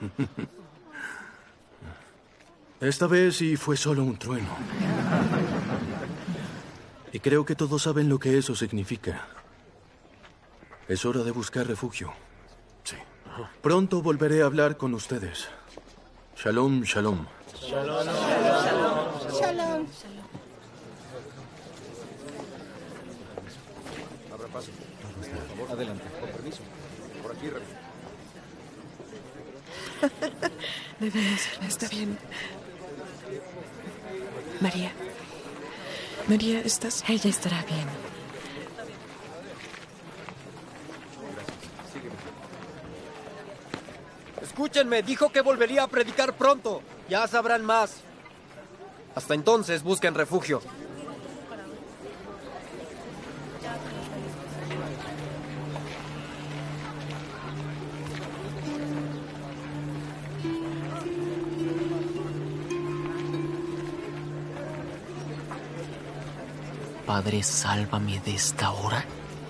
Esta vez sí fue solo un trueno. Y creo que todos saben lo que eso significa. Es hora de buscar refugio. Sí. Pronto volveré a hablar con ustedes. Shalom, shalom. Shalom, shalom. Shalom. Abra paso. Por favor, adelante. Con permiso. Por aquí, Debemos. Está bien. María. María, ¿estás? Ella estará bien. Escúchenme, dijo que volvería a predicar pronto. Ya sabrán más. Hasta entonces, busquen refugio. Padre, sálvame de esta hora.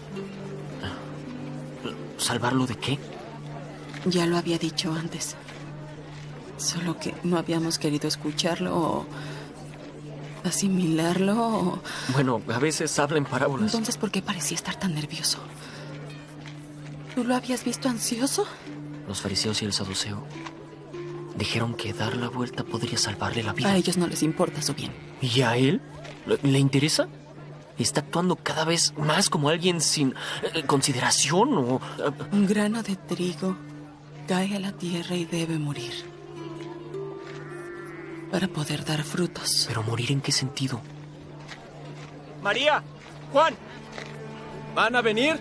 ¿Salvarlo de qué? Ya lo había dicho antes. Solo que no habíamos querido escucharlo o asimilarlo o... Bueno, a veces habla en parábolas. Entonces, ¿por qué parecía estar tan nervioso? ¿Tú lo habías visto ansioso? Los fariseos y el saduceo dijeron que dar la vuelta podría salvarle la vida. A ellos no les importa su bien. ¿Y a él? ¿Le interesa? ¿Está actuando cada vez más como alguien sin consideración o...? Un grano de trigo cae a la tierra y debe morir para poder dar frutos. ¿Pero morir en qué sentido? María, Juan, ¿van a venir?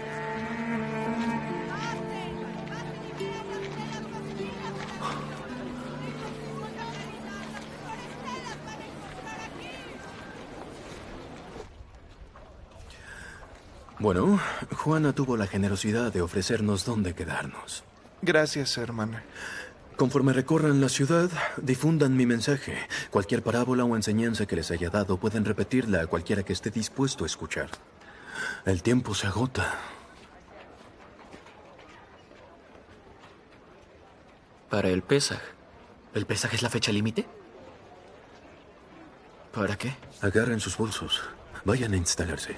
Bueno, Juana tuvo la generosidad de ofrecernos dónde quedarnos. Gracias, hermana. Conforme recorran la ciudad, difundan mi mensaje. Cualquier parábola o enseñanza que les haya dado pueden repetirla a cualquiera que esté dispuesto a escuchar. El tiempo se agota. Para el Pesaj. ¿El Pesaj es la fecha límite? ¿Para qué? Agarren sus bolsos. Vayan a instalarse.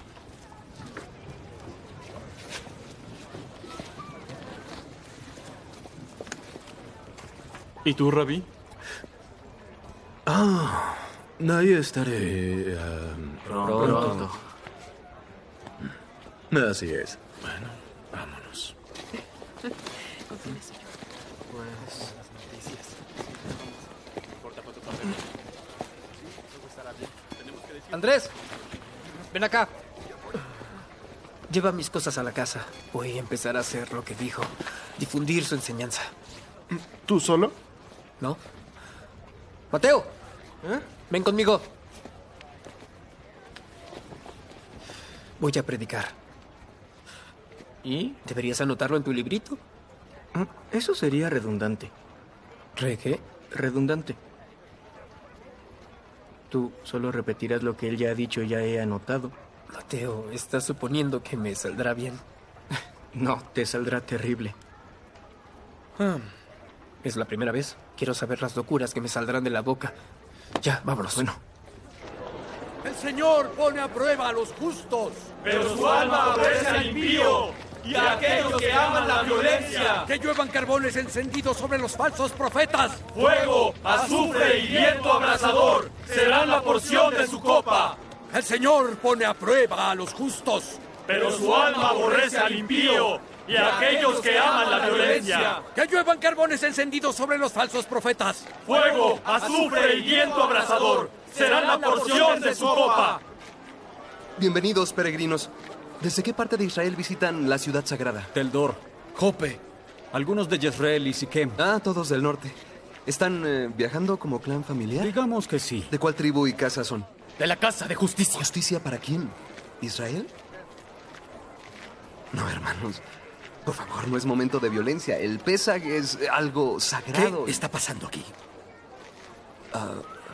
¿Y tú, Rabí? Ahí estaré. Pronto. Así es. Bueno, vámonos. Andrés, ven acá. Lleva mis cosas a la casa. Voy a empezar a hacer lo que dijo. Difundir su enseñanza. ¿Tú solo? ¿No? Mateo, ven conmigo. Voy a predicar. ¿Y? ¿Deberías anotarlo en tu librito? Eso sería redundante. ¿Qué? Redundante. Tú solo repetirás lo que él ya ha dicho y ya he anotado. Mateo, estás suponiendo que me saldrá bien. No, te saldrá terrible. Es la primera vez. Quiero saber las locuras que me saldrán de la boca. Ya, vámonos. Bueno. El Señor pone a prueba a los justos, pero su alma aborrece al impío y a aquellos que aman la violencia. Que lluevan carbones encendidos sobre los falsos profetas. Fuego, azufre y viento abrasador serán la porción de su copa. El Señor pone a prueba a los justos, pero su alma aborrece al impío y a aquellos que aman la violencia. Que lluevan carbones encendidos sobre los falsos profetas. Fuego, azufre y viento abrasador serán la porción de su copa. Bienvenidos, peregrinos. ¿Desde qué parte de Israel visitan la ciudad sagrada? Tel Dor, Jope, algunos de Jezreel y Siquem. Todos del norte. ¿Están viajando como clan familiar? Digamos que sí. ¿De cuál tribu y casa son? De la casa de justicia. ¿Justicia para quién? ¿Israel? No, hermanos. Por favor, no es momento de violencia. El Pesaj es algo sagrado. ¿Qué está pasando aquí?